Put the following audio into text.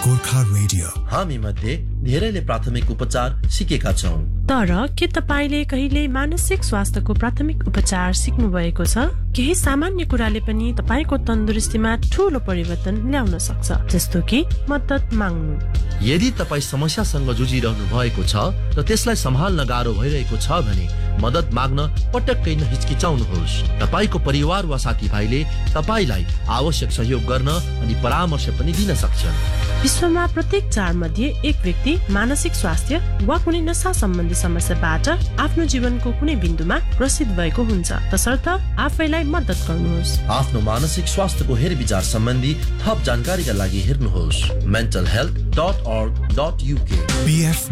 Gorkha radio. हामी मध्ये धेरैले प्राथमिक उपचार सिकेका छौं, तर के तपाईले कहिले मानसिक स्वास्थ्यको प्राथमिक उपचार सिक्नु भएको छ? केही सामान्य कुराले पनि तपाईको तन्दुरुस्तीमा ठूलो परिवर्तन ल्याउन सक्छ, जस्तो कि मद्दत माग्नु। यदि तपाई समस्यासँग जुझिरहनु भएको छ र त्यसलाई सम्हाल्न गाह्रो भइरहेको छ भने मद्दत माग्न पटक्कै नहिचकिचाउनुहोस्। तपाईको परिवार वा साथीभाइले तपाईलाई आवश्यक सहयोग गर्न अनि परामर्श पनि दिन सक्छन्। विश्वमा प्रत्येक 4 मध्ये 1 व्यक्ति मानसिक स्वास्थ्य वा कुनै नशा सम्बन्धी समस्याबाट आफ्नो जीवनको कुनै बिन्दुमा ग्रसित भएको हुन्छ। तसर्थ आफैलाई मद्दत गर्नुहोस्। आफ्नो मानसिक स्वास्थ्यको हेरविचार सम्बन्धी थप जानकारीका लागि हेर्नुहोस् mentalhealth.org.uk।